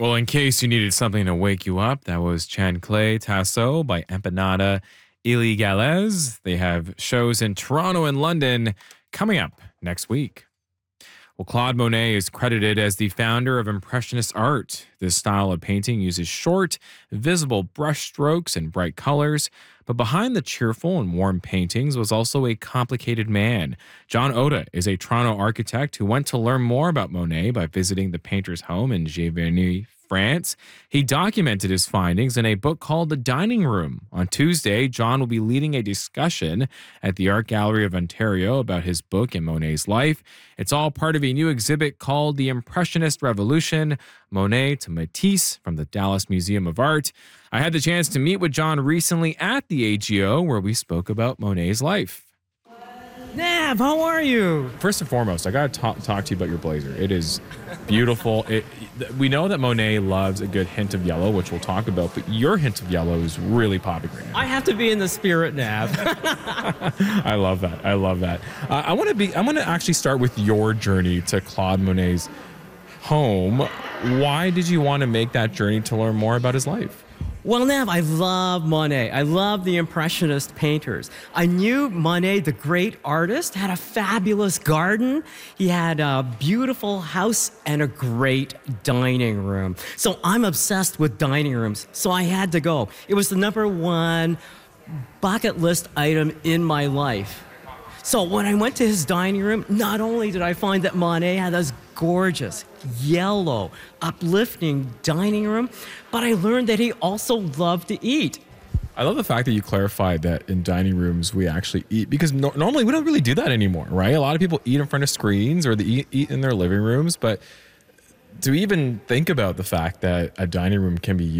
Well, in case you needed something to wake you up, that was Chanclay Tasso by Empanada Iligales. They have shows in Toronto and London coming up next week. Well, Claude Monet is credited as the founder of Impressionist art. This style of painting uses short, visible brushstrokes and bright colors. But behind the cheerful and warm paintings was also a complicated man. John Oda is a Toronto architect who went to learn more about Monet by visiting the painter's home in Giverny, France. He documented his findings in a book called The Dining Room. On Tuesday, John will be leading a discussion at the Art Gallery of Ontario about his book and Monet's life. It's all part of a new exhibit called The Impressionist Revolution, Monet to Matisse from the Dallas Museum of Art. I had the chance to meet with John recently at the AGO where we spoke about Monet's life. Nav, how are you? First and foremost, I got to talk to you about your blazer. It is beautiful. We know that Monet loves a good hint of yellow, which we'll talk about, but your hint of yellow is really popping right now. I have to be in the spirit, Nav. I love that. I love that. I want to actually start with your journey to Claude Monet's home. Why did you want to make that journey to learn more about his life? Well, Nav, I love Monet. I love the Impressionist painters. I knew Monet, the great artist, had a fabulous garden. He had a beautiful house and a great dining room. So I'm obsessed with dining rooms, so I had to go. It was the number one bucket list item in my life. So when I went to his dining room, not only did I find that Monet had this gorgeous, yellow, uplifting dining room, but I learned that he also loved to eat. I love the fact that you clarified that in dining rooms we actually eat, because normally we don't really do that anymore, right? A lot of people eat in front of screens or they eat in their living rooms, but to even think about the fact that a dining room can be